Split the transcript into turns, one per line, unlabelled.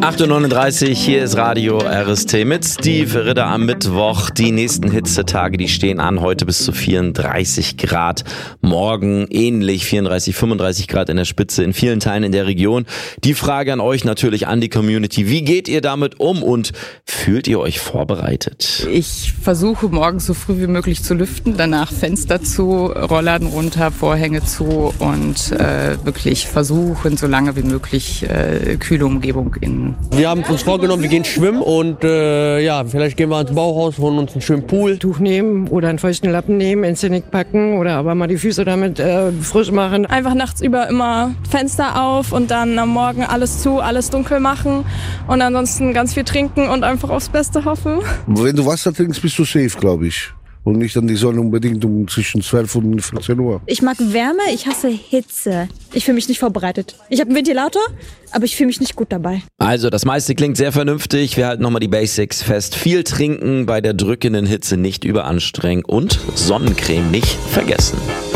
8:39 Uhr, hier ist Radio RST mit Steve Ritter am Mittwoch. Die nächsten Hitzetage, die stehen an, heute bis zu 34 Grad. Morgen ähnlich, 34, 35 Grad in der Spitze in vielen Teilen in der Region. Die Frage an euch natürlich, an die Community. Wie geht ihr damit um und fühlt ihr euch vorbereitet?
Ich versuche morgens so früh wie möglich zu lüften, danach Fenster zu, Rollladen runter, Vorhänge zu und wirklich versuchen, so lange wie möglich kühle Umgebung in.
Wir haben uns vorgenommen, wir gehen schwimmen und vielleicht gehen wir ins Bauhaus, holen uns einen schönen Pool.
Tuch nehmen oder einen feuchten Lappen nehmen, ins Genick packen oder aber mal die Füße damit frisch machen.
Einfach nachts über immer Fenster auf und dann am Morgen alles zu, alles dunkel machen und ansonsten ganz viel trinken und einfach aufs Beste hoffen.
Wenn du Wasser trinkst, bist du safe, glaube ich. Und nicht an die Sonne unbedingt zwischen 12 und 14 Uhr.
Ich mag Wärme, ich hasse Hitze. Ich fühle mich nicht vorbereitet. Ich habe einen Ventilator, aber ich fühle mich nicht gut dabei.
Also, das meiste klingt sehr vernünftig. Wir halten nochmal die Basics fest. Viel trinken, bei der drückenden Hitze nicht überanstrengen und Sonnencreme nicht vergessen.